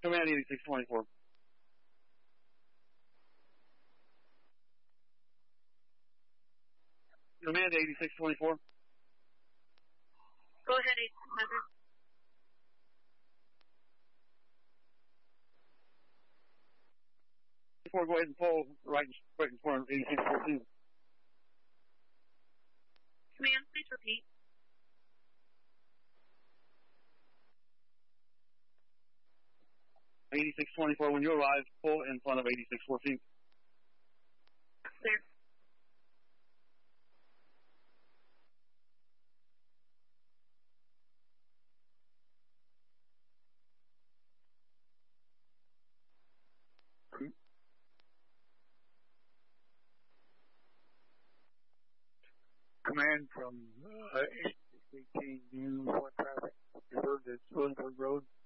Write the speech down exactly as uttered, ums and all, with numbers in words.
Command eighty-six twenty-four. Command eighty-six twenty-four. Go ahead, eighty-six hundred. Go ahead and pull right, right in front of eighty-six fourteen. Command, please repeat. eighty-six twenty-four, when you arrive, pull in front of eighty-six fourteen. Clear. Command from uh, eighty-six eighteen, view one traffic, referred to Williamsburg Road.